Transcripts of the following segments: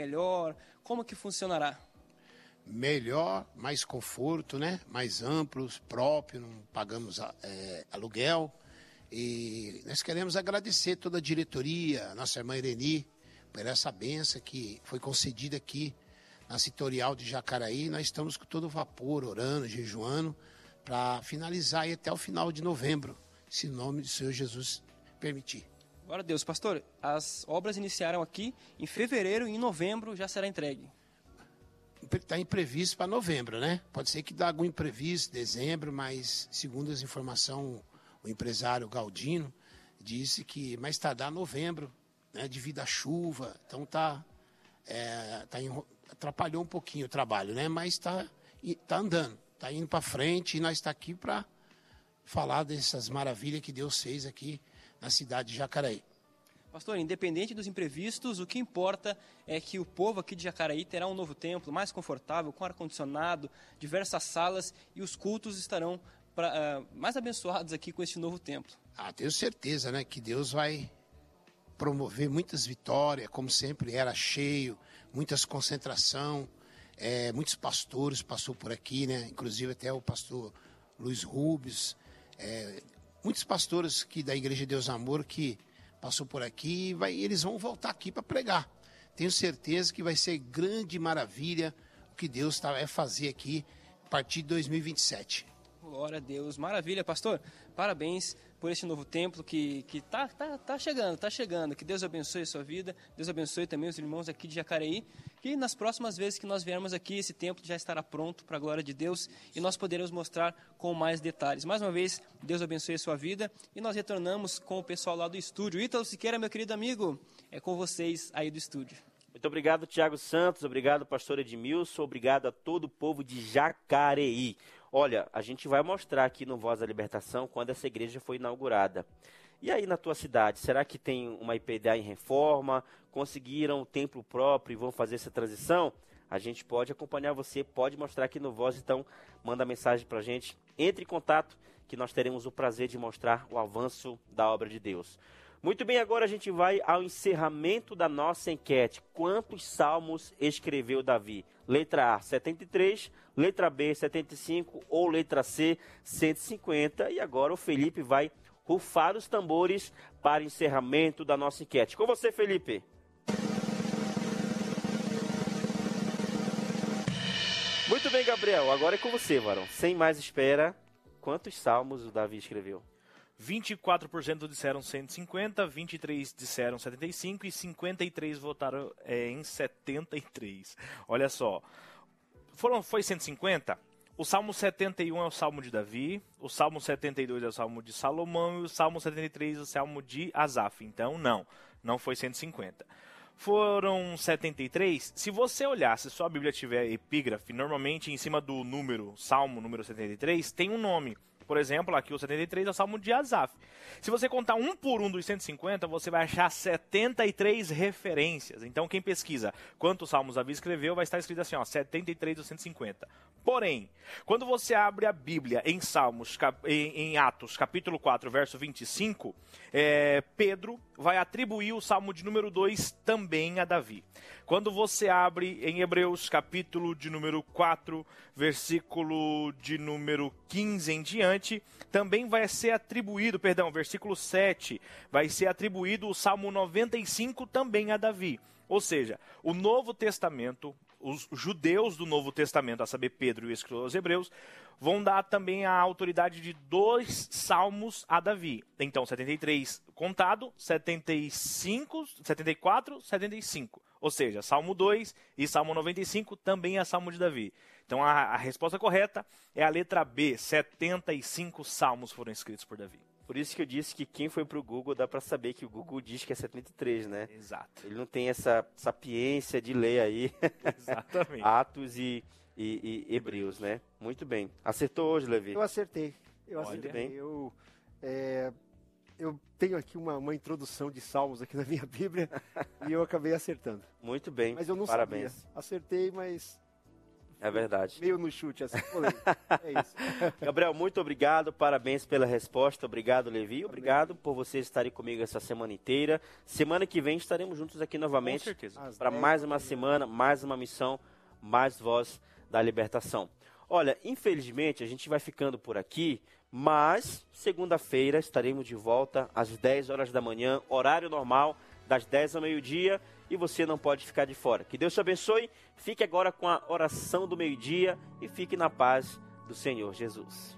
melhor? Como que funcionará? Melhor, mais conforto, né? Mais amplos, próprio, não pagamos aluguel. E nós queremos agradecer toda a diretoria, a nossa irmã Ireni, por essa bênção que foi concedida aqui na Setorial de Jacaraí. Nós estamos com todo vapor, orando, jejuando, para finalizar aí até o final de novembro, se o nome do Senhor Jesus permitir. Glória a Deus. Pastor, as obras iniciaram aqui em fevereiro e em novembro já será entregue. Está imprevisto para novembro, né? Pode ser que dá algum imprevisto, dezembro, mas segundo as informações, o empresário Galdino disse que mais tardar novembro, né? Devido à chuva, então atrapalhou um pouquinho o trabalho, né? Mas está andando, está indo para frente e nós estamos aqui para falar dessas maravilhas que Deus fez aqui na cidade de Jacaraí. Pastor, independente dos imprevistos, o que importa é que o povo aqui de Jacaraí terá um novo templo, mais confortável, com ar-condicionado, diversas salas, e os cultos estarão mais abençoados aqui com este novo templo. Tenho certeza, né, que Deus vai promover muitas vitórias, como sempre era cheio, muitas concentração, muitos pastores passou por aqui, né, inclusive até o pastor Luiz Rubens, muitos pastores aqui da Igreja de Deus Amor que passou por aqui e eles vão voltar aqui para pregar. Tenho certeza que vai ser grande maravilha o que Deus vai fazer aqui a partir de 2027. Glória a Deus, maravilha, pastor. Parabéns por esse novo templo que tá chegando. Que Deus abençoe a sua vida, Deus abençoe também os irmãos aqui de Jacaraí. Que nas próximas vezes que nós viermos aqui, esse templo já estará pronto para a glória de Deus e nós poderemos mostrar com mais detalhes. Mais uma vez, Deus abençoe a sua vida e nós retornamos com o pessoal lá do estúdio. Ítalo Siqueira, meu querido amigo, é com vocês aí do estúdio. Muito obrigado, Tiago Santos, obrigado, pastor Edmilson, obrigado a todo o povo de Jacareí. Olha, a gente vai mostrar aqui no Voz da Libertação quando essa igreja foi inaugurada. E aí na tua cidade, será que tem uma IPDA em reforma? Conseguiram um templo próprio e vão fazer essa transição? A gente pode acompanhar você, pode mostrar aqui no Voz, então manda mensagem pra gente. Entre em contato que nós teremos o prazer de mostrar o avanço da obra de Deus. Muito bem, agora a gente vai ao encerramento da nossa enquete. Quantos salmos escreveu Davi? Letra A, 73, letra B, 75 ou letra C, 150. E agora o Felipe vai rufar os tambores para encerramento da nossa enquete. Com você, Felipe. Muito bem, Gabriel. Agora é com você, varão. Sem mais espera, quantos salmos o Davi escreveu? 24% disseram 150, 23% disseram 75 e 53% votaram em 73. Olha só, foi 150? O Salmo 71 é o Salmo de Davi, o Salmo 72 é o Salmo de Salomão e o Salmo 73 é o Salmo de Asaf. Então, não foi 150. Foram 73. Se você olhar, se sua Bíblia tiver epígrafe, normalmente em cima do Salmo número 73, tem um nome. Por exemplo, aqui o 73 é o Salmo de Asaf. Se você contar um por um dos 150, você vai achar 73 referências. Então, quem pesquisa quantos salmos Davi escreveu, vai estar escrito assim, 73 dos 150. Porém, quando você abre a Bíblia em Atos, capítulo 4, verso 25, Pedro vai atribuir o Salmo de número 2 também a Davi. Quando você abre em Hebreus, capítulo de número 4, versículo de número 15 em diante, também vai ser atribuído, versículo 7, vai ser atribuído o Salmo 95 também a Davi. Ou seja, o Novo Testamento, os judeus do Novo Testamento, a saber, Pedro e o escritor aos Hebreus, vão dar também a autoridade de 2 salmos a Davi. Então, 73 contado, 75, 74, 75. Ou seja, Salmo 2 e Salmo 95 também é Salmo de Davi. Então, a resposta correta é a letra B, 75 salmos foram escritos por Davi. Por isso que eu disse que quem foi para o Google, dá para saber que o Google diz que é 73, né? Exato. Ele não tem essa sapiência de ler aí Exatamente. Atos e Hebreus, né? Muito bem. Acertou hoje, Levi? Eu acertei. Muito bem. Eu tenho aqui uma introdução de salmos aqui na minha Bíblia e eu acabei acertando. Muito bem. Mas eu não Parabéns. sabia. Acertei, mas É verdade. Meio no chute, assim. É isso. Gabriel, muito obrigado, parabéns pela resposta, obrigado, Levi, obrigado por vocês estarem comigo essa semana inteira. Semana que vem estaremos juntos aqui novamente. Com certeza. Para mais uma semana, mais uma missão, mais voz da libertação. Olha, infelizmente a gente vai ficando por aqui, mas segunda-feira estaremos de volta às 10 horas da manhã, horário normal, das 10 ao meio-dia, e você não pode ficar de fora. Que Deus te abençoe, fique agora com a oração do meio-dia e fique na paz do Senhor Jesus.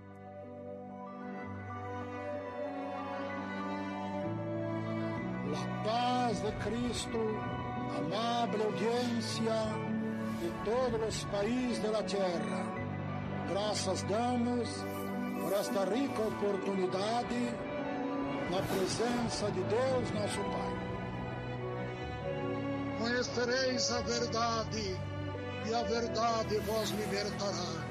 La paz de Cristo, amable audiencia de todos los países de la tierra. Graças damos por esta rica oportunidade na presença de Deus, nosso Pai. Conhecereis a verdade, e a verdade vos libertará.